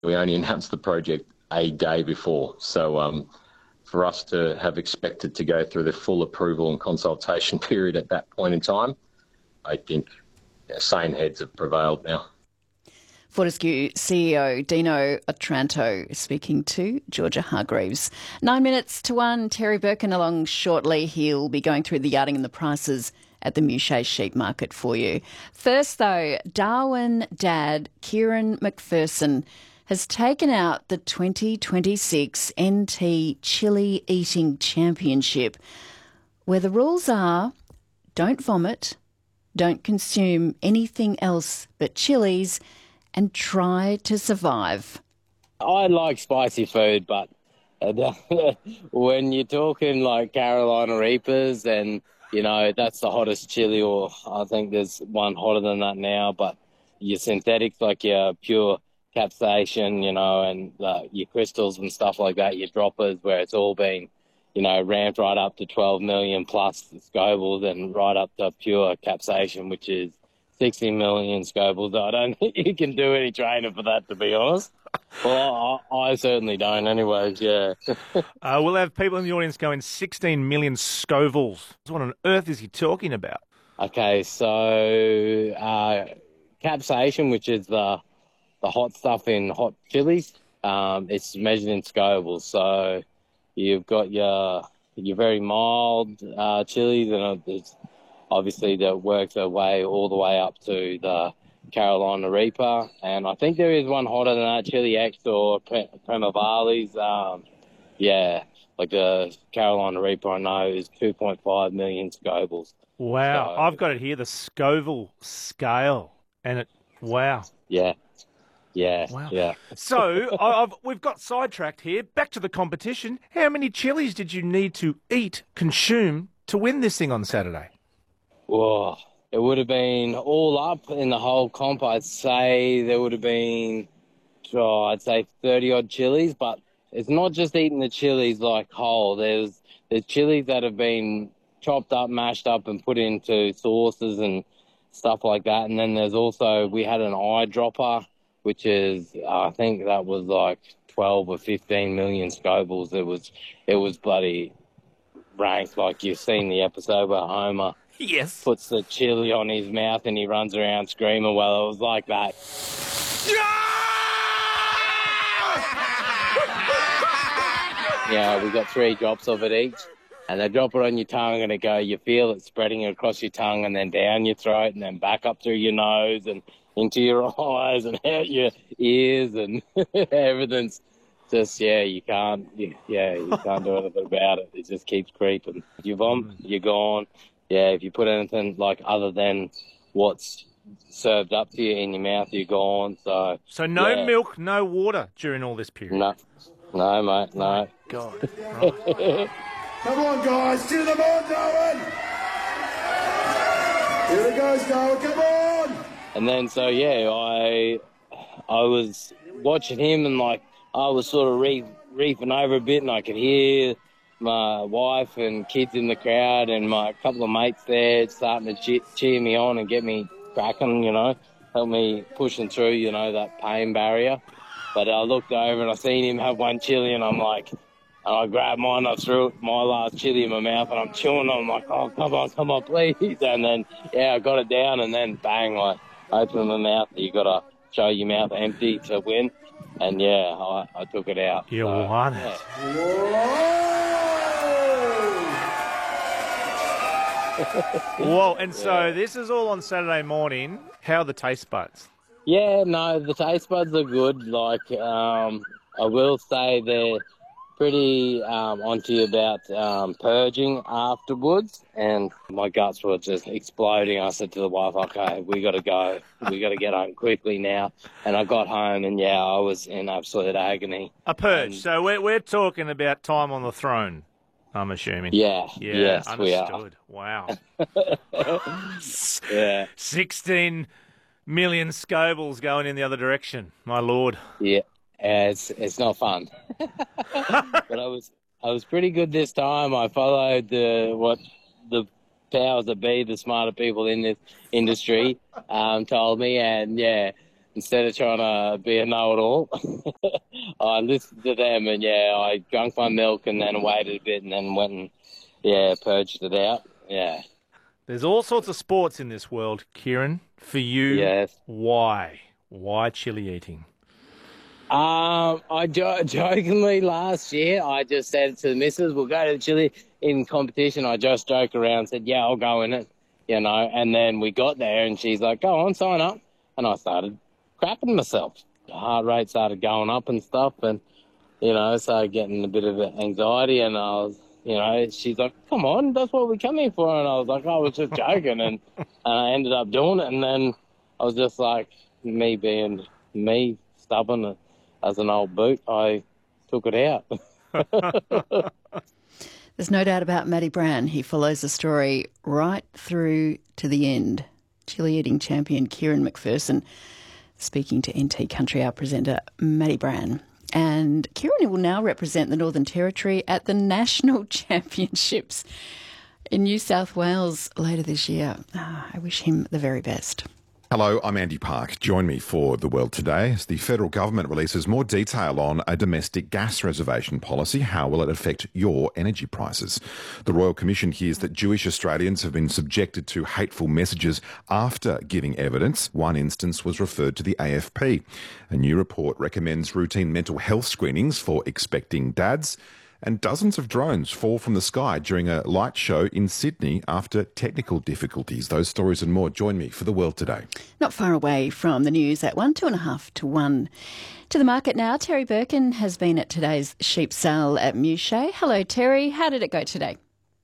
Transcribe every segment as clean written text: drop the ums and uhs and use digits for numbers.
We only announced the project a day before. So for us to have expected to go through the full approval and consultation period at that point in time, I think sane heads have prevailed now. Fortescue CEO Dino Otranto speaking to Georgia Hargreaves. 9 minutes to 1, Terry Birkin along shortly. He'll be going through the yarding and the prices at the Mushea Sheep Market for you. First though, Darwin dad Kieran McPherson has taken out the 2026 NT Chili Eating Championship, where the rules are don't vomit, don't consume anything else but chilies, and try to survive. I like spicy food, but when you're talking like Carolina Reapers and, that's the hottest chili, or I think there's one hotter than that now, but your synthetics like your pure capsaicin, and your crystals and stuff like that, your droppers where it's all been, ramped right up to 12 million plus Scovilles and right up to pure capsaicin, which is 60 million Scovilles. I don't think you can do any training for that, to be honest. Well, I certainly don't anyways, yeah. We'll have people in the audience going 16 million Scovilles. What on earth is he talking about? Okay, so capsaicin, which is the hot stuff in hot chilies, it's measured in Scovilles. So you've got your very mild chilies, and it's obviously that works their way all the way up to the Carolina Reaper. And I think there is one hotter than that, Chili X or Primavali's. Like the Carolina Reaper I know is 2.5 million Scovilles. Wow, So, I've got it here, the Scoville scale. And wow. Yeah. Wow. Yeah. So we've got sidetracked here. Back to the competition. How many chilies did you need to consume to win this thing on Saturday? Whoa. It would have been all up in the whole comp. I'd say there would have been, 30-odd chilies. But it's not just eating the chilies like whole. There's chilies that have been chopped up, mashed up, and put into sauces and stuff like that. And then there's also, we had an eyedropper, which is, I think that was like 12 or 15 million Scovilles. It was bloody ranked, like you've seen the episode where Homer puts the chili on his mouth and he runs around screaming. Well, it was like that. Yeah, we got 3 drops of it each, and they drop it on your tongue and you feel it spreading across your tongue and then down your throat and then back up through your nose and into your eyes and out your ears, and everything's just, you can't do anything about it. It just keeps creeping. If you vomit, you're gone. Yeah, if you put anything like other than what's served up to you in your mouth, you're gone. So no milk, no water during all this period? No, mate, no. God. Right. Come on, guys, cheer them on, Darwin! Here it goes, Darwin, come on! And then, I was watching him and, I was sort of reefing over a bit, and I could hear my wife and kids in the crowd and my couple of mates there starting to cheer me on and get me cracking, help me pushing through, that pain barrier. But I looked over and I seen him have one chili, and and I grabbed mine, I threw my last chili in my mouth, and I'm chewing on. I'm like, oh, come on, please. And then, I got it down, and then bang, I opened my mouth. You got to show your mouth empty to win. And, I took it out. You won it. Whoa, and so this is all on Saturday morning. How are the taste buds? Yeah, no, the taste buds are good. I will say they're pretty onto you about purging afterwards, and my guts were just exploding. I said to the wife, okay, we got to go. We got to get home quickly now. And I got home, and, I was in absolute agony. A purge. So we're talking about time on the throne, I'm assuming. Yeah. Yes, understood. We are. Wow. Yeah. 16 million Scovilles going in the other direction. My Lord. Yeah. It's not fun. But I was pretty good this time. I followed what the powers that be, the smarter people in this industry, told me, and instead of trying to be a know-it-all, I listened to them and, I drank my milk and then waited a bit and then went and, purged it out. Yeah. There's all sorts of sports in this world, Kieran. For you, Yes. why? Why chili eating? I jokingly last year, I just said to the missus, we'll go to the chili in competition. I just joked around, said, yeah, I'll go in it, and then we got there and she's like, go on, sign up. And I started crapping myself. The heart rate started going up and stuff and, started getting a bit of anxiety and I was, she's like, come on, that's what we come here for. And I was like, I was just joking. And I ended up doing it. And then I was just like, me being me, stubborn as an old boot, I took it out. There's no doubt about Matty Brann. He follows the story right through to the end. Chili eating champion Kieran McPherson speaking to NT Country Hour presenter Matty Brann. And Kieran will now represent the Northern Territory at the National Championships in New South Wales later this year. I wish him the very best. Hello, I'm Andy Park. Join me for The World Today as the federal government releases more detail on a domestic gas reservation policy. How will it affect your energy prices? The Royal Commission hears that Jewish Australians have been subjected to hateful messages after giving evidence. One instance was referred to the AFP. A new report recommends routine mental health screenings for expecting dads. And dozens of drones fall from the sky during a light show in Sydney after technical difficulties. Those stories and more. Join me for The World Today. Not far away from the news at 2.5 to 1. To the market now, Terry Birkin has been at today's sheep sale at Mouchet. Hello, Terry. How did it go today?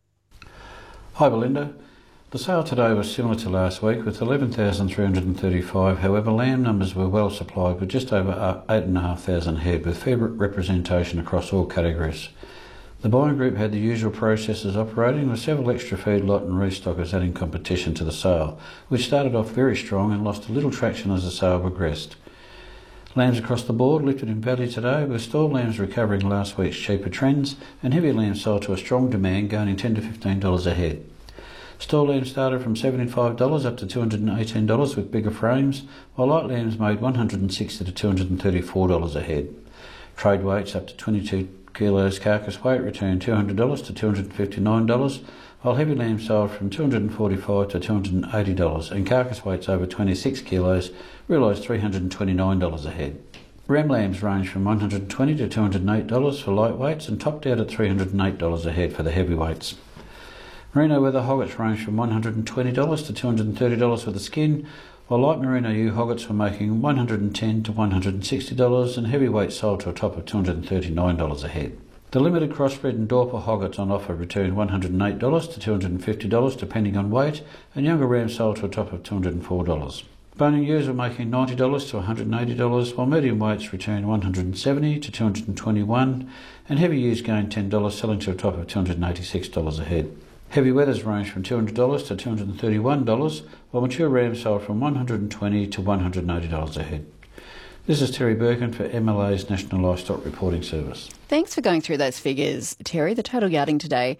Hi, Belinda. The sale today was similar to last week with 11,335. However, lamb numbers were well supplied with just over 8,500 head with fair representation across all categories. The buying group had the usual processes operating with several extra feedlot and restockers adding competition to the sale, which started off very strong and lost a little traction as the sale progressed. Lambs across the board lifted in value today with stall lambs recovering last week's cheaper trends and heavy lambs sold to a strong demand gaining $10 to $15 a head. Stall lambs started from $75 up to $218 with bigger frames, while light lambs made $160 to $234 a head. Trade weights up to 22 kilos carcass weight returned $200 to $259, while heavy lambs sold from $245 to $280 and carcass weights over 26 kilos realised $329 a head. Ram lambs range from $120 to $208 for lightweights and topped out at $308 a head for the heavyweights. Merino weather hoggets range from $120 to $230 for the skin, while light merino ewe hoggets were making $110 to $160 and heavyweights sold to a top of $239 a head. The limited crossbred and Dorper hoggets on offer returned $108 to $250 depending on weight, and younger rams sold to a top of $204. Boning ewes were making $90 to $180, while medium weights returned $170 to $221, and heavy ewes gained $10, selling to a top of $286 a head. Heavy weathers range from $200 to $231, while mature rams sold from $120 to $180 a head. This is Terry Birkin for MLA's National Livestock Reporting Service. Thanks for going through those figures, Terry. The total yarding today,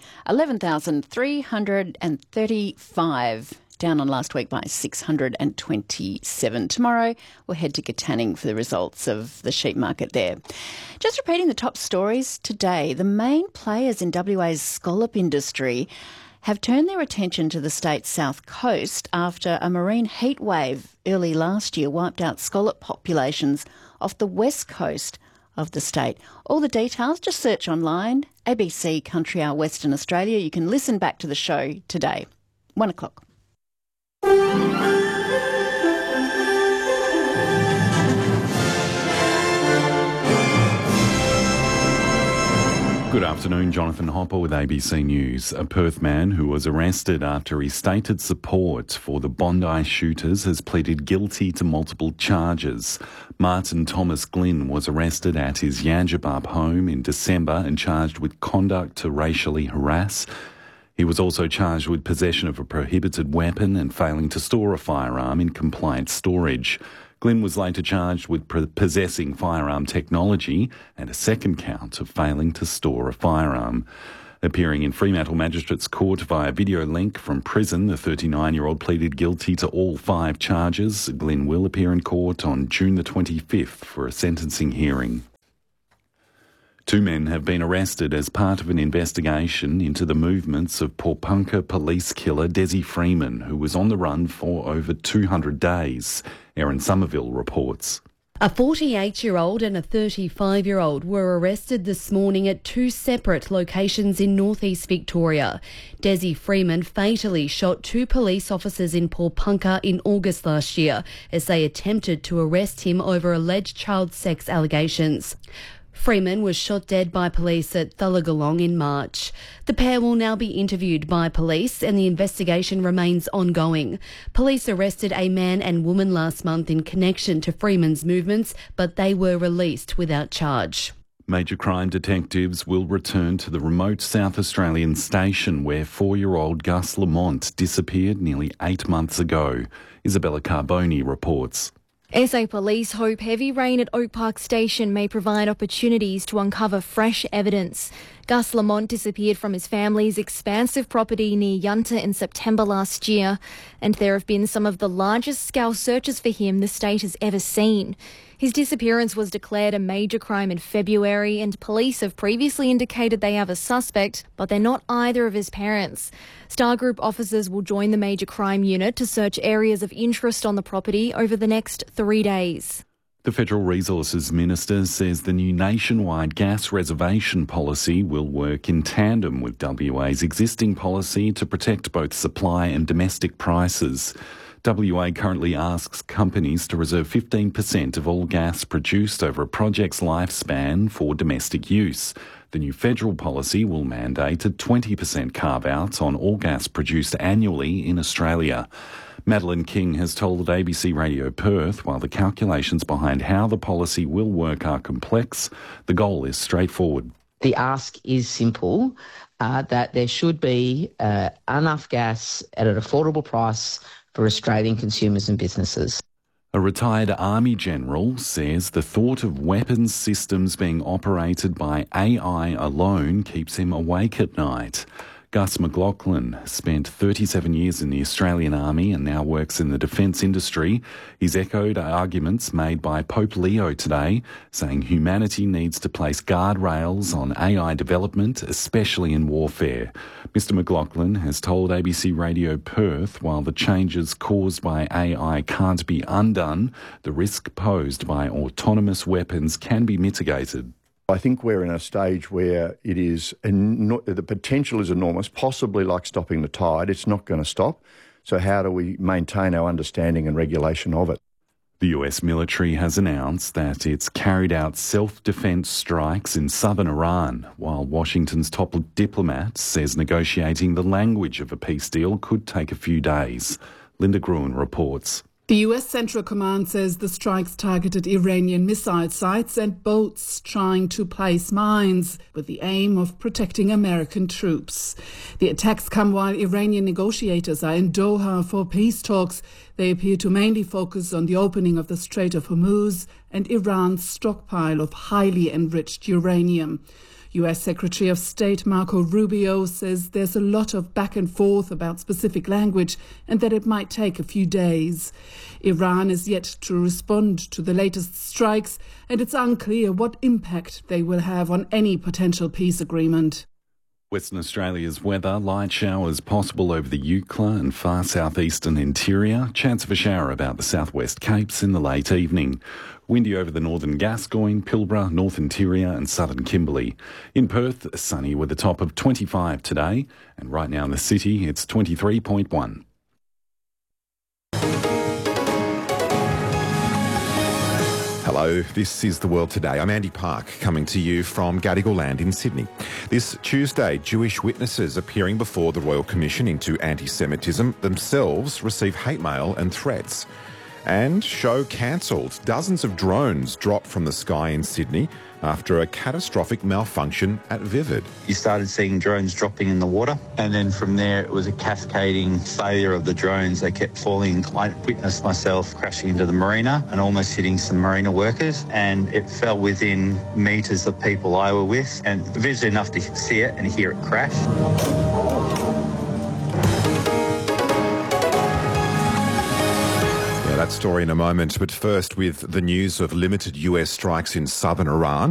11,335, down on last week by 627. Tomorrow, we'll head to Katanning for the results of the sheep market there. Just repeating the top stories today, the main players in WA's scallop industry have turned their attention to the state's south coast after a marine heat wave early last year wiped out scallop populations off the west coast of the state. All the details, just search online, ABC Country Hour Western Australia. You can listen back to the show today, 1 o'clock. Good afternoon, Jonathan Hopper with ABC News. A Perth man who was arrested after he stated support for the Bondi shooters has pleaded guilty to multiple charges. Martin Thomas Glynn was arrested at his Yangebup home in December and charged with conduct to racially harass. He was also charged with possession of a prohibited weapon and failing to store a firearm in compliant storage. Glynn was later charged with possessing firearm technology and a second count of failing to store a firearm. Appearing in Fremantle Magistrates Court via video link from prison, the 39-year-old pleaded guilty to all 5 charges. Glyn will appear in court on June the 25th for a sentencing hearing. 2 men have been arrested as part of an investigation into the movements of Porepunkah police killer Desi Freeman, who was on the run for over 200 days. Erin Somerville reports. A 48-year-old and a 35-year-old were arrested this morning at 2 separate locations in northeast Victoria. Desi Freeman fatally shot 2 police officers in Porepunkah in August last year as they attempted to arrest him over alleged child sex allegations. Freeman was shot dead by police at Thullagalong in March. The pair will now be interviewed by police and the investigation remains ongoing. Police arrested a man and woman last month in connection to Freeman's movements, but they were released without charge. Major crime detectives will return to the remote South Australian station where 4-year-old Gus Lamont disappeared nearly 8 months ago. Isabella Carboni reports. SA Police hope heavy rain at Oak Park Station may provide opportunities to uncover fresh evidence. Gus Lamont disappeared from his family's expansive property near Yunta in September last year, and there have been some of the largest scout searches for him the state has ever seen. His disappearance was declared a major crime in February, and police have previously indicated they have a suspect, but they're not either of his parents. Star Group officers will join the major crime unit to search areas of interest on the property over the next 3 days. The Federal Resources Minister says the new nationwide gas reservation policy will work in tandem with WA's existing policy to protect both supply and domestic prices. WA currently asks companies to reserve 15% of all gas produced over a project's lifespan for domestic use. The new federal policy will mandate a 20% carve-out on all gas produced annually in Australia. Madeline King has told ABC Radio Perth while the calculations behind how the policy will work are complex, the goal is straightforward. The ask is simple, that there should be enough gas at an affordable price for Australian consumers and businesses. A retired Army general says the thought of weapons systems being operated by AI alone keeps him awake at night. Gus McLaughlin spent 37 years in the Australian Army and now works in the defence industry. He's echoed arguments made by Pope Leo today, saying humanity needs to place guardrails on AI development, especially in warfare. Mr McLaughlin has told ABC Radio Perth while the changes caused by AI can't be undone, the risk posed by autonomous weapons can be mitigated. I think we're in a stage where it is the potential is enormous, possibly like stopping the tide. It's not going to stop. So how do we maintain our understanding and regulation of it? The US military has announced that it's carried out self-defense strikes in southern Iran, while Washington's top diplomat says negotiating the language of a peace deal could take a few days. Linda Gruen reports. The US Central Command says the strikes targeted Iranian missile sites and boats trying to place mines with the aim of protecting American troops. The attacks come while Iranian negotiators are in Doha for peace talks. They appear to mainly focus on the opening of the Strait of Hormuz and Iran's stockpile of highly enriched uranium. US Secretary of State Marco Rubio says there's a lot of back and forth about specific language and that it might take a few days. Iran is yet to respond to the latest strikes, and it's unclear what impact they will have on any potential peace agreement. Western Australia's weather, light showers possible over the Eucla and far southeastern interior. Chance of a shower about the southwest Capes in the late evening. Windy over the northern Gascoyne, Pilbara, north interior and southern Kimberley. In Perth, sunny with a top of 25 today. And right now in the city, it's 23.1. Hello, this is The World Today. I'm Andy Park, coming to you from Gadigal Land in Sydney. This Tuesday, Jewish witnesses appearing before the Royal Commission into Anti-Semitism themselves receive hate mail and threats. And show cancelled. Dozens of drones dropped from the sky in Sydney after a catastrophic malfunction at Vivid. You started seeing drones dropping in the water, and then from there it was a cascading failure of the drones. They kept falling. I witnessed myself crashing into the marina and almost hitting some marina workers, and it fell within metres of people I were with, and visually enough to see it and hear it crash. That story in a moment, but first with the news of limited US strikes in southern Iran.